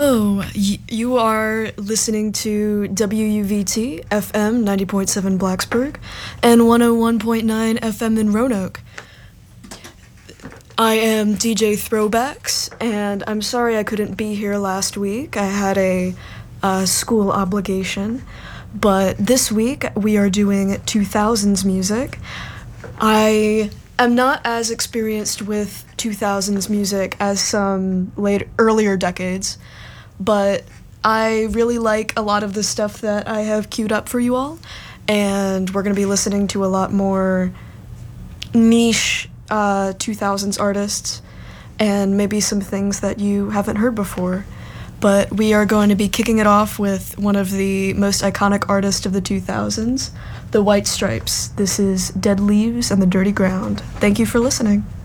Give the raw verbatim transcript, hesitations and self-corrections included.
Hello, y- you are listening to W U V T F M ninety point seven Blacksburg and one oh one point nine F M in Roanoke. I am D J Throwbacks, and I'm sorry I couldn't be here last week. I had a uh, school obligation, but this week we are doing two thousands music. I am not as experienced with two thousands music as some late earlier decades, but I really like a lot of the stuff that I have queued up for you all, and we're going to be listening to a lot more niche uh, two thousands artists and maybe some things that you haven't heard before. But we are going to be kicking it off with one of the most iconic artists of the two thousands, the White Stripes. This is Dead Leaves and the Dirty Ground. Thank you for listening.